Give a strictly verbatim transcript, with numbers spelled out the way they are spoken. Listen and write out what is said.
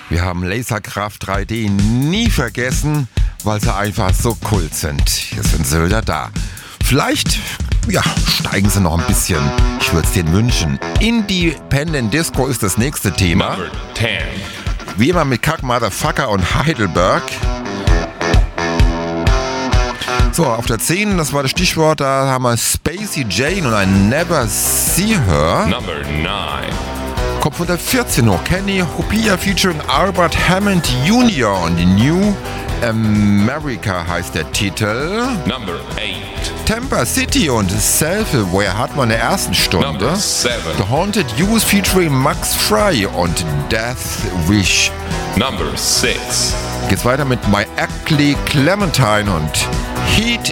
Wir haben Laserkraft drei D nie vergessen, weil sie einfach so kult sind. Hier sind sie wieder da. Vielleicht, ja, steigen sie noch ein bisschen. Ich würde es denen wünschen. Independent Disco ist das nächste Thema. Wie immer mit Kack Motherfucker und Heidelberg. So, auf der zehn, das war das Stichwort, da haben wir Spacey Jane und I Never See Her. Number nine. Kommt von der vierzehn hoch. Kenny Hoopia featuring Albert Hammond Junior und New America heißt der Titel. Number eight. Tampa City und Self-Aware hat man in der ersten Stunde. Number seven. The Haunted Youth featuring Max Fry und Death Wish. Number six. Geht's weiter mit My Ugly Clementine und Heat